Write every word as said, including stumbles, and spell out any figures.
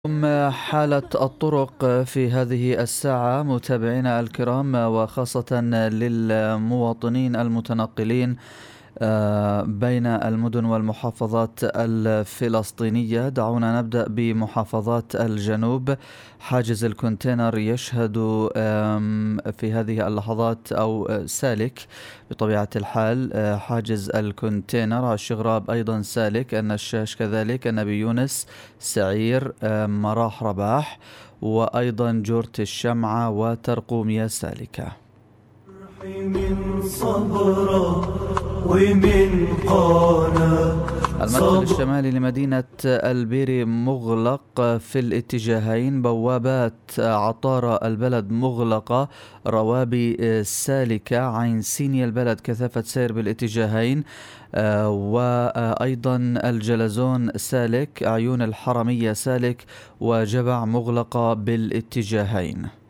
ثم حالة الطرق في هذه الساعة متابعينا الكرام، وخاصة للمواطنين المتنقلين آه، بين المدن والمحافظات الفلسطينية. دعونا نبدأ بمحافظات الجنوب. حاجز الكونتينر يشهد آم، في هذه اللحظات أو آه، سالك بطبيعة الحال. آه، حاجز الكونتينر الشغراب أيضا سالك، النشاش كذلك، النبي يونس، سعير، آم، مراح رباح، وأيضا جورة الشمعة وترقومية سالكة. من صبرة ومن قانا. المدخل الشمالي لمدينة البيري مغلق في الاتجاهين، بوابات عطارة البلد مغلقة، روابي سالكة، عين سينيا البلد كثافة سير بالاتجاهين، آه وأيضا الجلزون سالك، عيون الحرمية سالك، وجبع مغلقة بالاتجاهين.